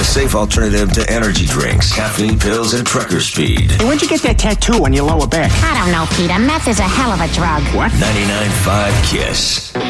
the safe alternative to energy drinks, caffeine pills, and trucker speed. Hey, where'd you get that tattoo on your lower back? I don't know, Peter. Meth is a hell of a drug. What? 99.5 KISS.